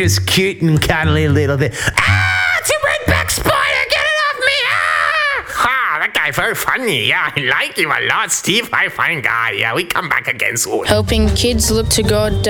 It's cute and cuddly a little bit. Ah, it's a redback spider! Get it off me! Ah, that guy very funny. Yeah, I like him a lot. Steve, I fine guy. Yeah, we come back again soon. Helping kids look to God